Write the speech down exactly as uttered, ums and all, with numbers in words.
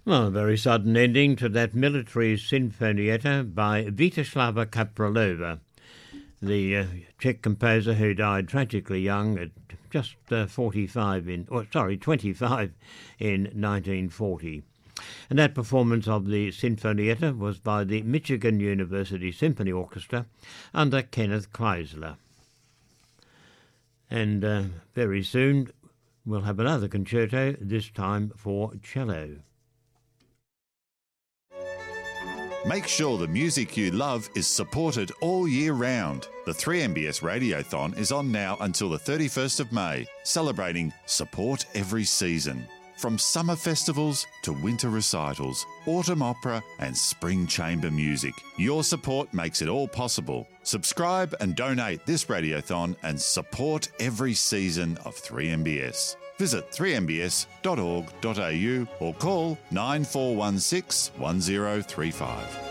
Well, a very sudden ending to that military sinfonietta by Vyacheslava Kapralova, the uh, Czech composer who died tragically young at just uh, forty-five in, or sorry, twenty-five in nineteen forty. And that performance of the sinfonietta was by the Michigan University Symphony Orchestra under Kenneth Kleisler. And uh, very soon we'll have another concerto, this time for cello. Make sure the music you love is supported all year round. The three M B S Radiothon is on now until the thirty-first of May, celebrating Support Every Season. From summer festivals to winter recitals, autumn opera and spring chamber music, your support makes it all possible. Subscribe and donate this Radiothon and support every season of three M B S. Visit three m b s dot org dot a u or call nine four one six one zero three five.